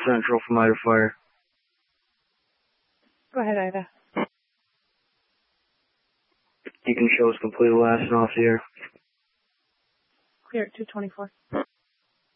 Central from Ida Fire. Go ahead, Ida. You can show us complete last and off the air. Clear at 224.